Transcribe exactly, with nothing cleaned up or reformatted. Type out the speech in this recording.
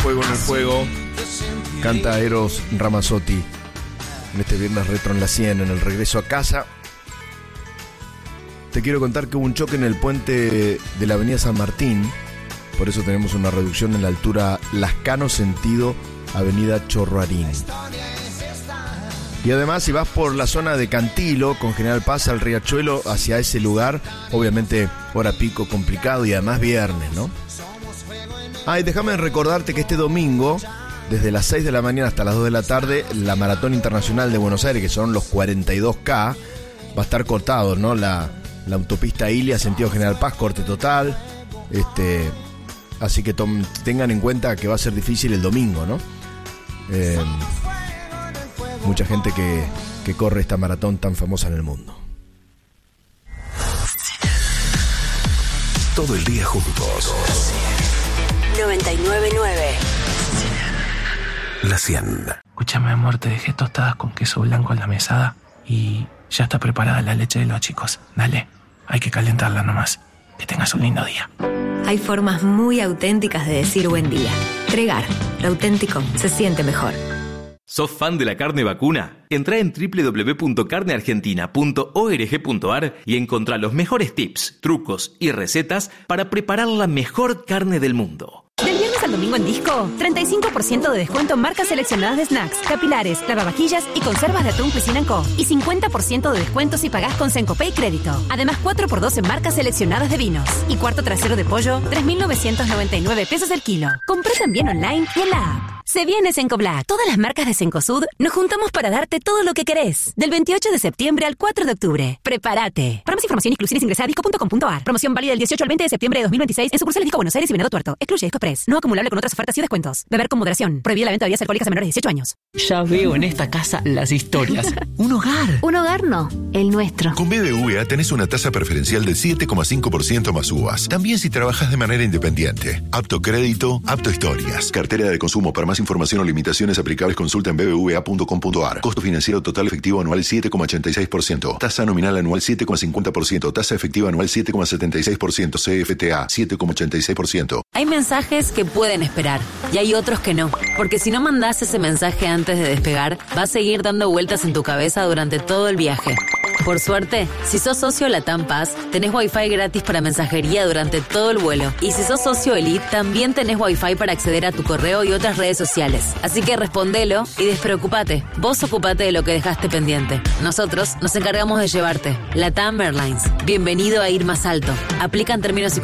fuego en el fuego. Canta Eros Ramazzotti en este viernes retro en la cien, en el regreso a casa. Te quiero contar que hubo un choque en el puente de la avenida San Martín. Por eso tenemos una reducción en la altura Lascano sentido avenida Chorroarín. Y además, si vas por la zona de Cantilo, con General Paz al Riachuelo, hacia ese lugar, obviamente hora pico complicado y además viernes, ¿no? Ah, y déjame recordarte que este domingo, desde las seis de la mañana hasta las dos de la tarde, la Maratón Internacional de Buenos Aires, que son los cuarenta y dos K, va a estar cortado, ¿no? La, la autopista Ilia, sentido General Paz, corte total. Este, así que tom, tengan en cuenta que va a ser difícil el domingo, ¿no? Eh, mucha gente que, que corre esta maratón tan famosa en el mundo. Todo el día juntos. noventa y nueve punto nueve. La cien. Escúchame, amor, te dejé tostadas con queso blanco en la mesada y ya está preparada la leche de los chicos. Dale, hay que calentarla nomás. Que tengas un lindo día. Hay formas muy auténticas de decir buen día. Tregar, lo auténtico se siente mejor. ¿Sos fan de la carne vacuna? Entrá en doble u doble u doble u punto carne argentina punto org punto ar y encontrá los mejores tips, trucos y recetas para preparar la mejor carne del mundo. Del viernes al domingo en Disco, treinta y cinco por ciento de descuento en marcas seleccionadas de snacks, capilares, lavavajillas y conservas de atún Cuisine and Co. Y cincuenta por ciento de descuento si pagás con Sencopay Crédito. Además, cuatro por dos en marcas seleccionadas de vinos. Y cuarto trasero de pollo, tres mil novecientos noventa y nueve pesos el kilo. Compré también online y en la app. Se viene Senco Black. Todas las marcas de Cencosud nos juntamos para darte todo lo que querés. Del veintiocho de septiembre al cuatro de octubre. Prepárate. Para más información y exclusiones ingresa a disco punto com punto ar. Promoción válida del dieciocho al veinte de septiembre de dos mil veintiséis en sucursales Disco Buenos Aires y Venado Tuerto. Excluye Disco Express. No acumulable con otras ofertas y descuentos. Beber con moderación. Prohibida la venta de bebidas alcohólicas a menores de dieciocho años. Ya veo en esta casa las historias. Un hogar. Un hogar no, el nuestro. Con B B V A tenés una tasa preferencial del siete coma cinco por ciento más U V As. También si trabajas de manera independiente. Apto crédito, apto historias. Cartera de consumo. Para más información o limitaciones aplicables, consulta en b b v a punto com punto ar. Costo financiero total efectivo anual siete coma ochenta y seis por ciento. Tasa nominal anual siete coma cincuenta por ciento. Tasa efectiva anual siete coma setenta y seis por ciento. C F T A siete coma ochenta y seis por ciento. Hay mensajes que pueden esperar y hay otros que no. Porque si no mandás ese mensaje antes de despegar, va a seguir dando vueltas en tu cabeza durante todo el viaje. Por suerte, si sos socio Latam Paz, tenés Wi-Fi gratis para mensajería durante todo el vuelo. Y si sos socio Elite, también tenés Wi-Fi para acceder a tu correo y otras redes sociales. Así que respondelo y despreocupate. Vos ocupate de lo que dejaste pendiente. Nosotros nos encargamos de llevarte. Latam Airlines. Bienvenido a ir más alto. Aplican términos y